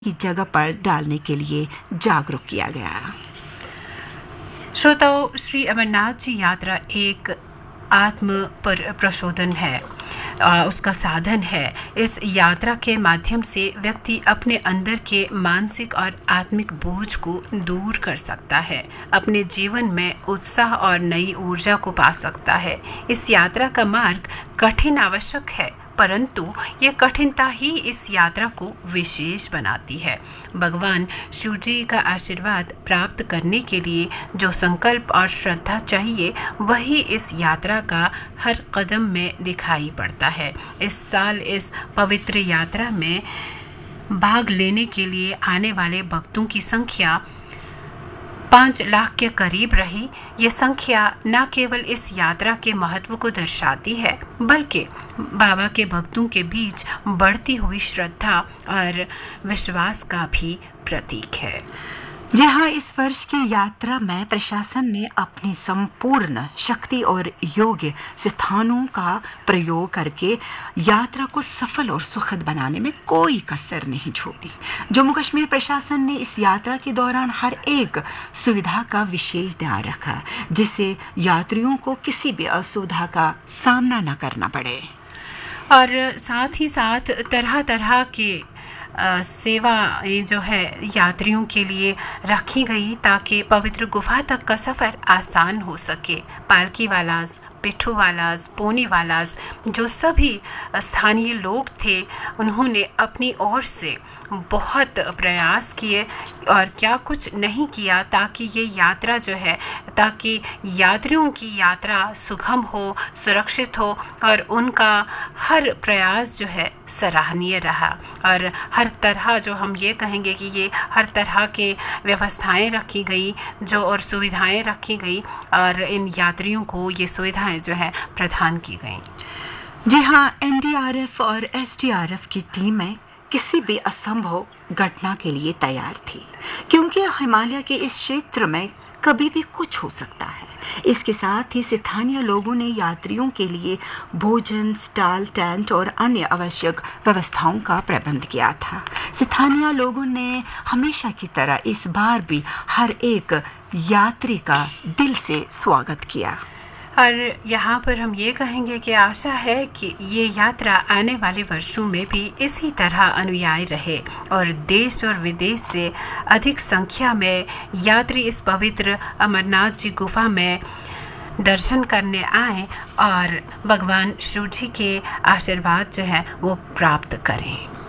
की जगह पर डालने के लिए जागरूक किया गया। श्रोताओं, श्री अमरनाथ जी यात्रा एक आत्म प्रशोधन है, उसका साधन है। इस यात्रा के माध्यम से व्यक्ति अपने अंदर के मानसिक और आत्मिक बोझ को दूर कर सकता है, अपने जीवन में उत्साह और नई ऊर्जा को पा सकता है। इस यात्रा का मार्ग कठिन आवश्यक है, परंतु ये कठिनता ही इस यात्रा को विशेष बनाती है। भगवान शिव जी का आशीर्वाद प्राप्त करने के लिए जो संकल्प और श्रद्धा चाहिए, वही इस यात्रा का हर कदम में दिखाई पड़ता है। इस साल इस पवित्र यात्रा में भाग लेने के लिए आने वाले भक्तों की संख्या 5 लाख के करीब रही। ये संख्या न केवल इस यात्रा के महत्व को दर्शाती है, बल्कि बाबा के भक्तों के बीच बढ़ती हुई श्रद्धा और विश्वास का भी प्रतीक है। जहां इस वर्ष की यात्रा में प्रशासन ने अपनी संपूर्ण शक्ति और योग्य स्थानों का प्रयोग करके यात्रा को सफल और सुखद बनाने में कोई कसर नहीं छोड़ी। जम्मू कश्मीर प्रशासन ने इस यात्रा के दौरान हर एक सुविधा का विशेष ध्यान रखा, जिससे यात्रियों को किसी भी असुविधा का सामना न करना पड़े। और साथ ही साथ तरह तरह के सेवाएं जो है यात्रियों के लिए रखी गई, ताकि पवित्र गुफा तक का सफ़र आसान हो सके। पालकी वालाज, पिट्ठू वालाज, पोनी वालाज, जो सभी स्थानीय लोग थे, उन्होंने अपनी ओर से बहुत प्रयास किए और क्या कुछ नहीं किया ताकि ये यात्रा जो है, ताकि यात्रियों की यात्रा सुगम हो, सुरक्षित हो, और उनका हर प्रयास जो है सराहनीय रहा। और हर तरह, जो हम ये कहेंगे कि ये हर तरह के व्यवस्थाएं रखी गई जो और सुविधाएं रखी गई, और इन यात्रियों को ये सुविधाएं जो है प्रदान की गई। जी हाँ, एनडीआरएफ और एसडीआरएफ की टीमें किसी भी असंभव घटना के लिए तैयार थी, क्योंकि हिमालय के इस क्षेत्र में कभी भी कुछ हो सकता है। इसके साथ ही स्थानीय लोगों ने यात्रियों के लिए भोजन, स्टॉल, टेंट और अन्य आवश्यक व्यवस्थाओं का प्रबंध किया था। स्थानीय लोगों ने हमेशा की तरह इस बार भी हर एक यात्री का दिल से स्वागत किया। और यहाँ पर हम ये कहेंगे कि आशा है कि ये यात्रा आने वाले वर्षों में भी इसी तरह अनुयायी रहे और देश और विदेश से अधिक संख्या में यात्री इस पवित्र अमरनाथ जी गुफा में दर्शन करने आए और भगवान शिव जी के आशीर्वाद जो है वो प्राप्त करें।